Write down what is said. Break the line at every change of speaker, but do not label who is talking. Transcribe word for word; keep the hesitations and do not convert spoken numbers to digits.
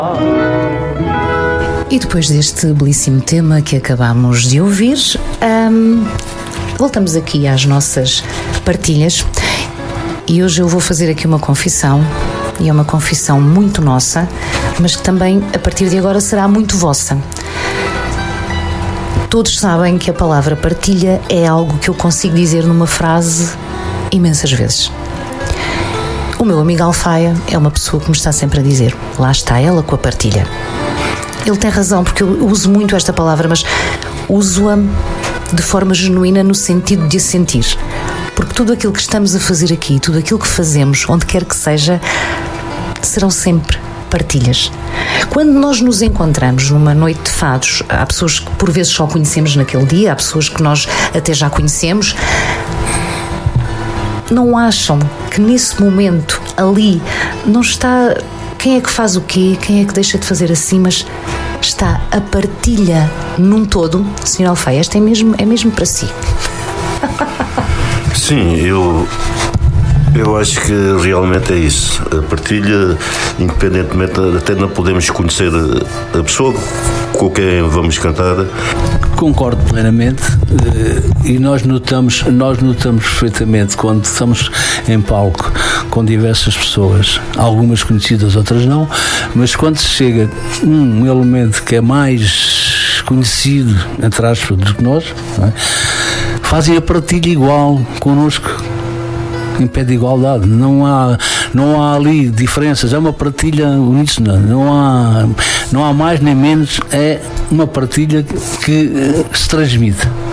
E depois deste belíssimo tema que acabámos de ouvir, hum, voltamos aqui às nossas partilhas e hoje eu vou fazer aqui uma confissão, e é uma confissão muito nossa, mas que também a partir de agora será muito vossa. Todos sabem que a palavra partilha é algo que eu consigo dizer numa frase imensas vezes. O meu amigo Alfaia é uma pessoa que me está sempre a dizer, lá está ela com a partilha. Ele tem razão, porque eu uso muito esta palavra, mas uso-a de forma genuína no sentido de a sentir. Porque tudo aquilo que estamos a fazer aqui, tudo aquilo que fazemos, onde quer que seja, serão sempre partilhas. Quando nós nos encontramos numa noite de fados, há pessoas que por vezes só conhecemos naquele dia, há pessoas que nós até já conhecemos. Não acham que nesse momento, ali, não está quem é que faz o quê, quem é que deixa de fazer assim, mas está a partilha num todo. senhor Alfaia, esta é mesmo, é mesmo para si.
Sim, eu, eu acho que realmente é isso. A partilha, independentemente, até não podemos conhecer a pessoa com quem vamos cantar.
Concordo plenamente, e nós notamos, nós notamos perfeitamente quando estamos em palco com diversas pessoas, algumas conhecidas, outras não, mas quando se chega um elemento que é mais conhecido, entre aspas, do que nós, não é? Fazem a partilha igual connosco, em pé de igualdade. Não há, não há ali diferenças, é uma partilha uníssona, não há, não há mais nem menos, é uma partilha que uh, se transmite.